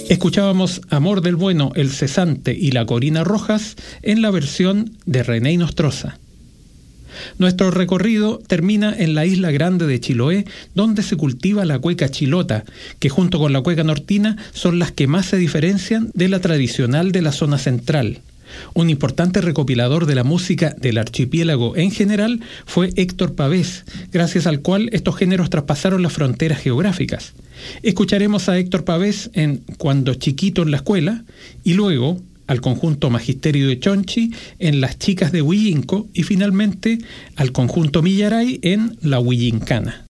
Escuchábamos Amor del Bueno, El Cesante y La Corina Rojas en la versión de René Inostroza. Nuestro recorrido termina en la isla grande de Chiloé, donde se cultiva la cueca chilota, que junto con la cueca nortina son las que más se diferencian de la tradicional de la zona central. Un importante recopilador de la música del archipiélago en general fue Héctor Pavés, gracias al cual estos géneros traspasaron las fronteras geográficas. Escucharemos a Héctor Pavés en Cuando chiquito en la escuela y luego al conjunto Magisterio de Chonchi en Las chicas de Huillinco y finalmente al conjunto Millaray en La Huillincana.